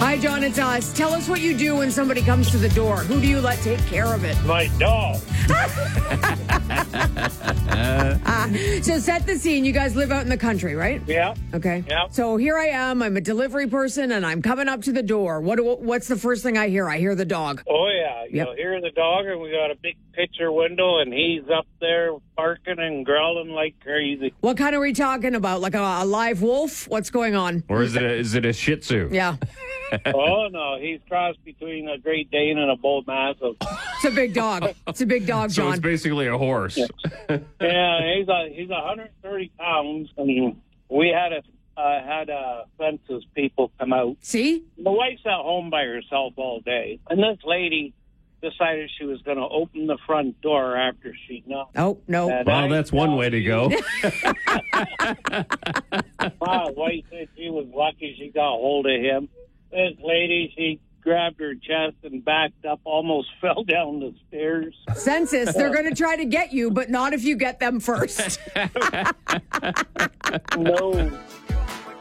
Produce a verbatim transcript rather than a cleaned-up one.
Hi, John. It's us. Tell us what you do when somebody comes to the door. Who do you let take care of it? My dog. uh, so set the scene. You guys live out in the country, right? Yeah. Okay. Yeah. So here I am. I'm a delivery person, and I'm coming up to the door. What? do- What's the first thing I hear? I hear the dog. Oh, yeah. You Yep. know, here's the dog, and we got a big picture window, and he's up there barking and growling like crazy. What kind are we talking about? Like a, a live wolf? What's going on? Or is it a, is it a Shih Tzu? Yeah. Oh, no. He's crossed between a Great Dane and a Bull Mastiff. It's a big dog. It's a big dog, So John. it's basically a horse. Yeah, he's a, he's one hundred thirty pounds, and we had a uh, had a census people come out. See? The wife's at home by herself all day, and this lady decided she was going to open the front door after she knocked. Oh, no. And Well, I that's one tell way to you, go. My wife said she was lucky she got hold of him. This lady, she grabbed her chest and backed up, almost fell down the stairs. Census, they're going to try to get you, but not if you get them first. No.